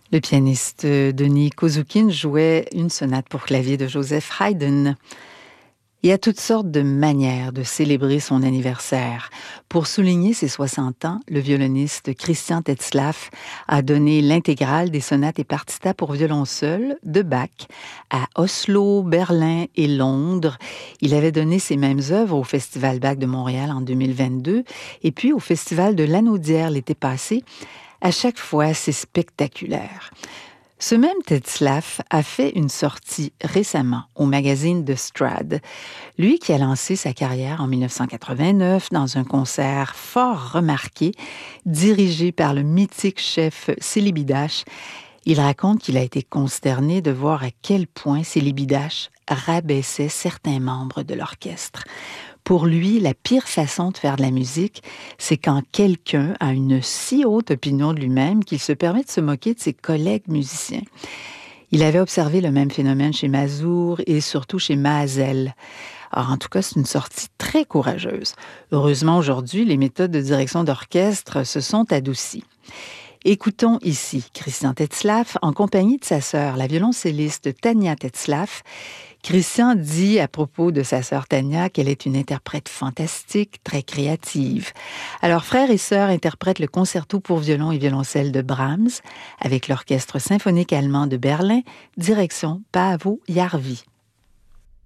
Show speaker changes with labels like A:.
A: Le pianiste Denis Kozoukin jouait une sonate pour clavier de Joseph Haydn. Il y a toutes sortes de manières de célébrer son anniversaire. Pour souligner ses 60 ans, le violoniste Christian Tetzlaff a donné l'intégrale des sonates et partitas pour violon seul de Bach à Oslo, Berlin et Londres. Il avait donné ces mêmes œuvres au Festival Bach de Montréal en 2022 et puis au Festival de Lanaudière l'été passé. À chaque fois, c'est spectaculaire. Ce même Tetzlaff a fait une sortie récemment au magazine The Strad. Lui qui a lancé sa carrière en 1989 dans un concert fort remarqué, dirigé par le mythique chef Célibidache. Il raconte qu'il a été consterné de voir à quel point Célibidache rabaissait certains membres de l'orchestre. Pour lui, la pire façon de faire de la musique, c'est quand quelqu'un a une si haute opinion de lui-même qu'il se permet de se moquer de ses collègues musiciens. Il avait observé le même phénomène chez Mazur et surtout chez Mazel. Alors, en tout cas, c'est une sortie très courageuse. Heureusement, aujourd'hui, les méthodes de direction d'orchestre se sont adoucies. Écoutons ici Christian Tetzlaff en compagnie de sa sœur, la violoncelliste Tania Tetzlaff. Christian dit à propos de sa sœur Tania qu'elle est une interprète fantastique, très créative. Alors, frère et sœur interprètent le concerto pour violon et violoncelle de Brahms avec l'Orchestre symphonique allemand de Berlin, direction Paavo Järvi.